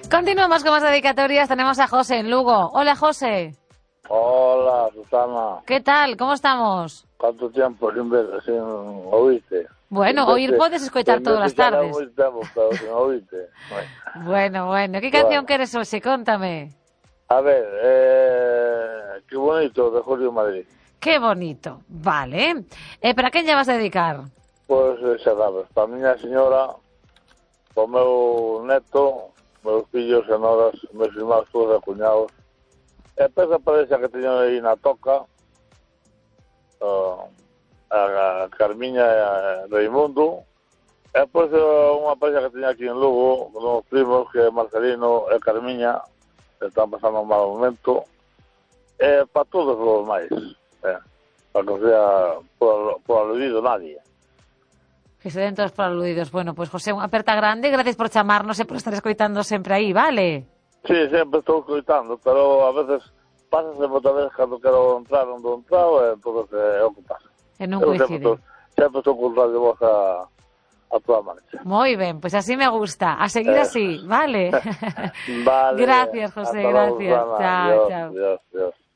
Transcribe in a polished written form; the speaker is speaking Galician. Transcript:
Continuamos con más dedicatorias. Tenemos a José en Lugo. Hola, José. Hola, Susana. ¿Qué tal? ¿Cómo estamos? ¿Cuánto tiempo sin oírte? Bueno, oír podes escoitar todas as tardes. Moito tempo, pero sin oírte. Bueno, que canción queres hoxe? Cóntame. A ver, qué bonito de Julio Madrid. Qué bonito. Vale. ¿Para quen lle vas a dedicar? Pois xa sabes, para a miña señora, para o meu neto, meus fillos e noras, meus irmáns, todos e cuñados. E pesa parexa que teño aí na toca, a Carmiña e a Raimundo, e pois unha parexa que teño aquí en Lugo, con os primos, que é Marcelino e Carmiña, que están pasando un mal momento, e para todos os máis, para que sea por aludido nadie. Que se den todos por aludidos. Bueno, pues José, unha aperta grande. Gracias por chamarnos e por estar escoitando sempre aí, vale? Sí, sempre estou escoitando, pero a veces pásase moita vez cando quero entrar onde entrado e todo é o que pasa. E non coincide. Sempre estou con Radio Voz a toda marcha. Moi ben, pues así me gusta. A seguir así, vale? Vale. Gracias, José, gracias. Chao, chao. Dios.